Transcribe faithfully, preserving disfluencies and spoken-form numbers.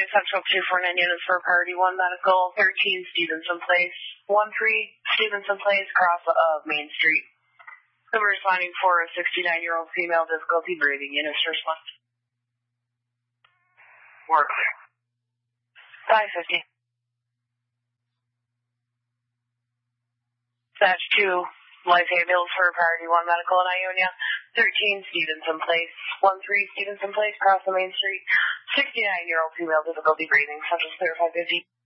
Central two four nine units for Priority one Medical, thirteen Stevenson Place, one three Stevenson Place, cross of Main Street. We're responding for a sixty-nine-year-old female, difficulty breathing. Units to respond. We're clear. five fifty. Dash two, Life Ambulance for Priority one Medical in Ionia, thirteen Stevenson Place, one three Stevenson Place, cross the Main Street, sixty-nine-year-old female, difficulty breathing, Central clear five fifty.